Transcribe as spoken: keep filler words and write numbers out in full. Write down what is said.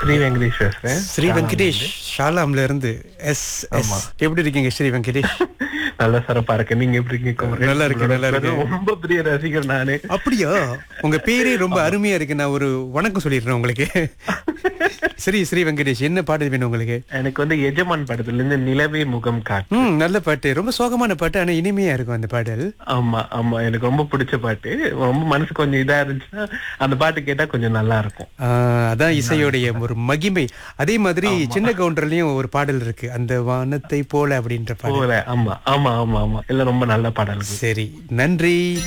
ஸ்ரீ வெங்கடேஷ் பேசுறேன். ஸ்ரீ வெங்கடேஷ் ஷாலாம்ல இருந்து S S. ஆமா. எப்படி இருக்கீங்க ஸ்ரீ வெங்கடேஷ்? நல்ல சிறப்பா இருக்கு. நீங்க எப்படி இருக்கீங்க குமரேஷ்? நல்லா இருக்கு, நல்லா உங்களோட இருக்கு. ரொம்ப பெரிய ரசிகர் நானு. அப்படியா? உங்க பேரே ரொம்ப அருமையா இருக்கு. நான் ஒரு வணக்கம் சொல்லிடுறேன் உங்களுக்கு. சரி ஸ்ரீ வெங்கடேஷ், என்ன பாடல் வேணும் உங்களுக்கு? எனக்கு வந்து எஜமான் படத்துல இருந்து நிலவே முகம் காட்டு. ம், நல்ல பாட்டு, ரொம்ப சோகமான பாட்டு, ஆனா இனிமையா இருக்கும் அந்த பாடல். ஆமா ஆமா, எனக்கு ரொம்ப பிடிச்ச பாட்டு. ரொம்ப மனசு கொஞ்சம் இதா இருந்துச்சுன்னா அந்த பாட்டு கேட்டா கொஞ்சம் நல்லா இருக்கும். ஆஹ், அதான் இசையோடைய ஒரு மகிமை. அதே மாதிரி சின்ன கவுண்டர்லயும் ஒரு பாடல் இருக்கு, அந்த வானத்தை போல அப்படின்ற பாடல். போல. ஆமா ஆமா ஆமா ஆமா, எல்லாம் ரொம்ப நல்ல பாடல். சரி, நன்றி.